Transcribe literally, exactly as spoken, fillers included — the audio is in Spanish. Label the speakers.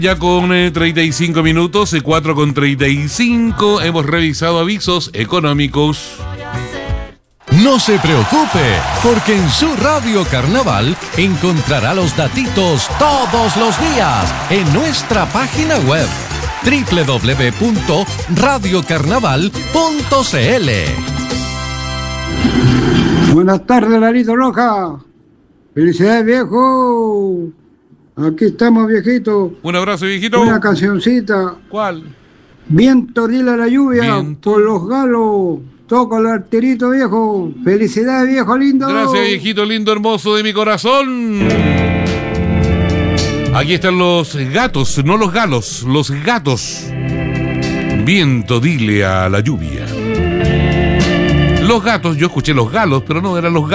Speaker 1: Ya con eh, treinta y cinco minutos, eh, cuatro con treinta y cinco, hemos revisado avisos económicos.
Speaker 2: No se preocupe, porque en su Radio Carnaval encontrará los datitos todos los días en nuestra página web doble u doble u doble u punto radio carnaval punto c l.
Speaker 3: Buenas tardes, Larito Roja. Felicidades, viejo. Aquí estamos, viejito.
Speaker 1: Un abrazo, viejito.
Speaker 3: Una cancioncita.
Speaker 1: ¿Cuál?
Speaker 3: Viento dile a la lluvia,
Speaker 1: Viento.
Speaker 3: por los galos. Toco el arterito, viejo. Felicidades, viejo lindo.
Speaker 1: Gracias, viejito lindo, hermoso de mi corazón. Aquí están los gatos, no los galos, los gatos. Viento, dile a la lluvia. Los gatos, yo escuché los galos, pero no eran los gatos.